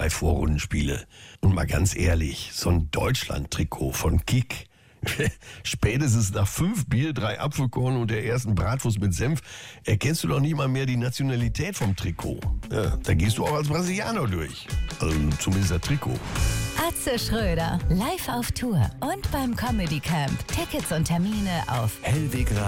3 Vorrundenspiele. Und mal ganz ehrlich, so ein Deutschland-Trikot von Kick, spätestens nach 5 Bier, 3 Apfelkorn und der ersten Bratwurst mit Senf erkennst du doch nicht mal mehr die Nationalität vom Trikot. Ja, da gehst du auch als Brasilianer durch. Also zumindest das Trikot. Atze Schröder, live auf Tour und beim Comedy Camp. Tickets und Termine auf Hellweg